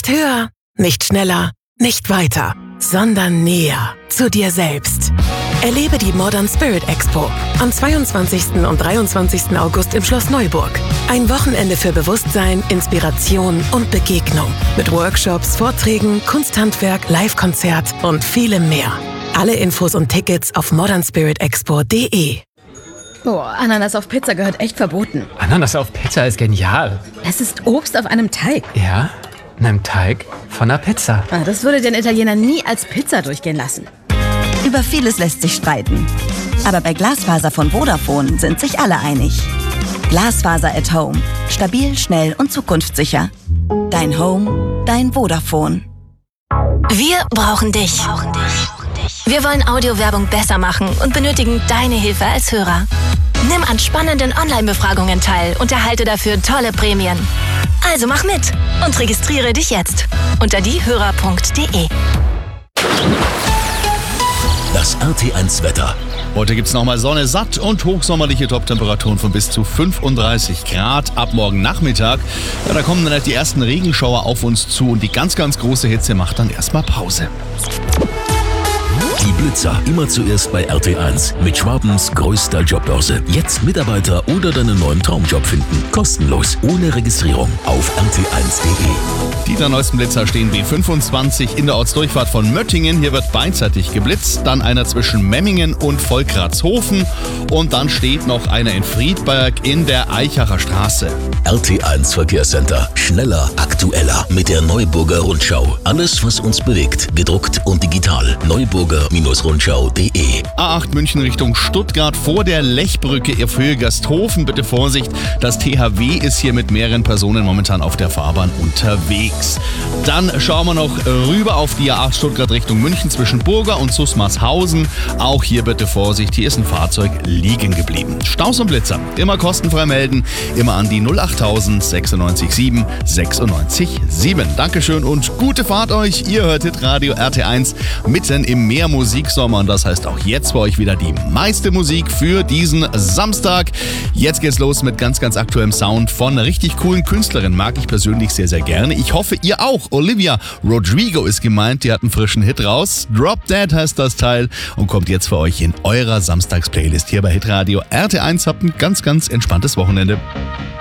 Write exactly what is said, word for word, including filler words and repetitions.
Nicht höher, nicht schneller, nicht weiter, sondern näher zu dir selbst. Erlebe die Modern Spirit Expo am zweiundzwanzigsten und dreiundzwanzigsten August im Schloss Neuburg. Ein Wochenende für Bewusstsein, Inspiration und Begegnung. Mit Workshops, Vorträgen, Kunsthandwerk, Live-Konzert und vielem mehr. Alle Infos und Tickets auf modern spirit expo punkt de. Boah, Ananas auf Pizza gehört echt verboten. Ananas auf Pizza ist genial. Es ist Obst auf einem Teig. Ja, in einem Teig von einer Pizza. Ah, das würde den Italiener nie als Pizza durchgehen lassen. Über vieles lässt sich streiten. Aber bei Glasfaser von Vodafone sind sich alle einig. Glasfaser at Home. Stabil, schnell und zukunftssicher. Dein Home, dein Vodafone. Wir brauchen dich. Wir wollen Audiowerbung besser machen und benötigen deine Hilfe als Hörer. Nimm an spannenden Online-Befragungen teil und erhalte dafür tolle Prämien. Also mach mit und registriere dich jetzt unter diehörer punkt de. Das R T eins Wetter. Heute gibt's nochmal Sonne, satt und hochsommerliche Toptemperaturen von bis zu fünfunddreißig Grad ab morgen Nachmittag. Ja, da kommen dann die ersten Regenschauer auf uns zu und die ganz, ganz große Hitze macht dann erstmal Pause. Die Blitzer immer zuerst bei R T eins mit Schwabens größter Jobbörse. Jetzt Mitarbeiter oder deinen neuen Traumjob finden. Kostenlos, ohne Registrierung auf r t eins punkt de. Die der neuesten Blitzer stehen B fünfundzwanzig in der Ortsdurchfahrt von Möttingen. Hier wird beidseitig geblitzt. Dann einer zwischen Memmingen und Volkratshofen. Und dann steht noch einer in Friedberg in der Eichacher Straße. R T eins Verkehrscenter. Schneller, aktueller mit der Neuburger Rundschau. Alles, was uns bewegt. Gedruckt und digital. Neuburger Rundschau punkt de. A acht München Richtung Stuttgart vor der Lechbrücke auf Höhe Gasthofen. Bitte Vorsicht, das T H W ist hier mit mehreren Personen momentan auf der Fahrbahn unterwegs. Dann schauen wir noch rüber auf die A acht Stuttgart Richtung München zwischen Burger und Susmarshausen. Auch hier bitte Vorsicht, hier ist ein Fahrzeug liegen geblieben. Staus und Blitzer, immer kostenfrei melden, immer an die null achttausend sechsundneunzig sieben sechsundneunzig sieben. Dankeschön und gute Fahrt euch. Ihr hört Hitradio R T eins mitten im Meer Musiksommer und das heißt auch jetzt bei euch wieder die meiste Musik für diesen Samstag. Jetzt geht's los mit ganz, ganz aktuellem Sound von einer richtig coolen Künstlerin. Mag ich persönlich sehr, sehr gerne. Ich hoffe, ihr auch. Olivia Rodrigo ist gemeint. Die hat einen frischen Hit raus. Drop Dead heißt das Teil und kommt jetzt für euch in eurer Samstags-Playlist hier bei Hitradio R T eins. Habt ein ganz, ganz entspanntes Wochenende.